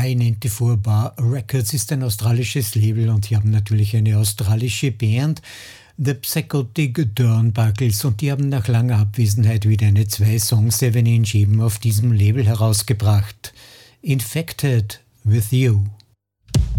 I-94 Bar Records ist ein australisches Label und die haben natürlich eine australische Band, The Psychotic Turnbuckles, und die haben nach langer Abwesenheit wieder eine 2-Song 7-Inch eben auf diesem Label herausgebracht. Infected with You.